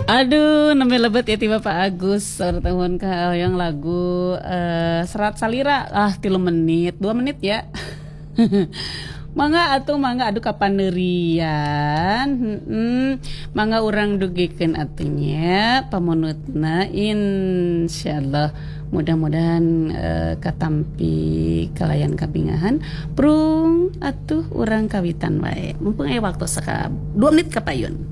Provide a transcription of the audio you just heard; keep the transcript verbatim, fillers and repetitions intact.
Aduh, nembe lebet ya tiba Pak Agus. Tahun ke yang lagu eh, Serat Salira. Ah, tilu menit, dua menit ya. Mangga atuh mangga aduh kapan neurian. Hmm, mangga urang dugikeun atunya pamunutna insyaallah mudah-mudahan eh, katampi kalayan kabingahan prung atuh urang kawitan wae. Mumpung aya waktu saka dua menit kapayun.